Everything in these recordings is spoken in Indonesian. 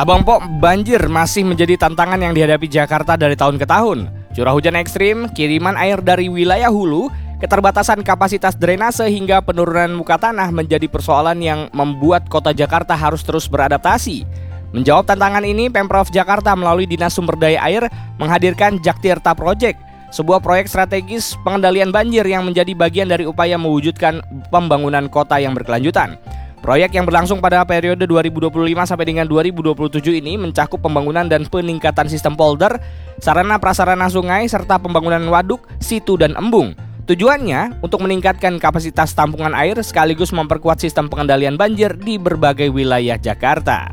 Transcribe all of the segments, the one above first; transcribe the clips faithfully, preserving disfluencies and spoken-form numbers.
Abang Po, banjir masih menjadi tantangan yang dihadapi Jakarta dari tahun ke tahun. Curah hujan ekstrim, kiriman air dari wilayah hulu, keterbatasan kapasitas drainase hingga penurunan muka tanah menjadi persoalan yang membuat kota Jakarta harus terus beradaptasi. Menjawab tantangan ini, Pemprov Jakarta melalui Dinas Sumber Daya Air menghadirkan Jaktirta Project, sebuah proyek strategis pengendalian banjir yang menjadi bagian dari upaya mewujudkan pembangunan kota yang berkelanjutan. Proyek yang berlangsung pada periode dua ribu dua puluh lima sampai dengan dua ribu dua puluh tujuh ini mencakup pembangunan dan peningkatan sistem polder, sarana prasarana sungai, serta pembangunan waduk, situ, dan embung. Tujuannya untuk meningkatkan kapasitas tampungan air sekaligus memperkuat sistem pengendalian banjir di berbagai wilayah Jakarta.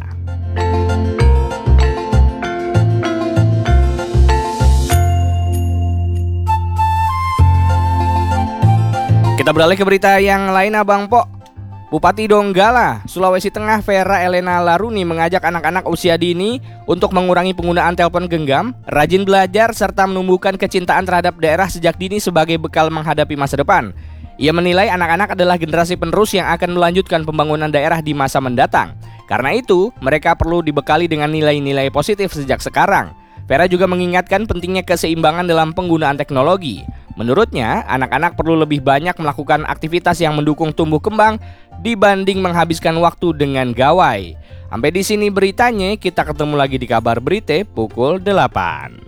Kita beralih ke berita yang lain, Abang Po. Bupati Donggala, Sulawesi Tengah, Vera Elena Laruni mengajak anak-anak usia dini untuk mengurangi penggunaan telepon genggam, rajin belajar, serta menumbuhkan kecintaan terhadap daerah sejak dini sebagai bekal menghadapi masa depan. Ia menilai anak-anak adalah generasi penerus yang akan melanjutkan pembangunan daerah di masa mendatang. Karena itu, mereka perlu dibekali dengan nilai-nilai positif sejak sekarang. Vera juga mengingatkan pentingnya keseimbangan dalam penggunaan teknologi. Menurutnya, anak-anak perlu lebih banyak melakukan aktivitas yang mendukung tumbuh kembang dibanding menghabiskan waktu dengan gawai. Sampai di sini beritanya, kita ketemu lagi di Kabar Berita pukul delapan.